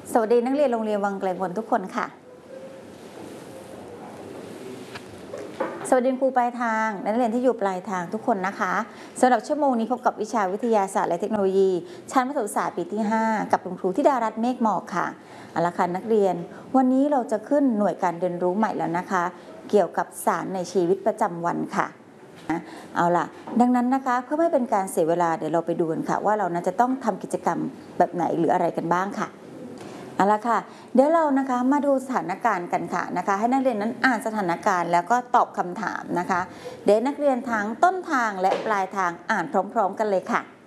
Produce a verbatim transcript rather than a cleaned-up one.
สวัสดีนักเรียนโรงเรียนวังไกลพลทุกคนค่ะสวัสดีครูปลายทางและนักเรียนที่อยู่ปลายทางทุกคนนะคะสำหรับชั่วโมงนี้พบกับวิชาวิทยาศาสตร์และเทคโนโลยีชั้นประถมศึกษาปีที่ห้ากับคุณครูธิดารัตน์เมฆหมอกค่ะเอาละค่ะนักเรียนวันนี้เราจะขึ้นหน่วยการเรียนรู้ใหม่แล้วนะคะเกี่ยวกับสารในชีวิตประจำวันค่ะเอาล่ะดังนั้นนะคะเพื่อไม่เป็นการเสียเวลาเดี๋ยวเราไปดูกันค่ะว่าเรานั้นจะต้องทำกิจกรรมแบบไหนหรืออะไรกันบ้างค่ะเอาละค่ะเดี๋ยวเรานะคะมาดูสถานการณ์กันค่ะนะคะให้นักเรียนนั้นอ่านสถานการณ์แล้วก็ตอบคำถามนะคะเดี๋ยวนักเรียนทั้งต้นทางและปลายทางอ่านพร้อมๆกันเลยค่ะ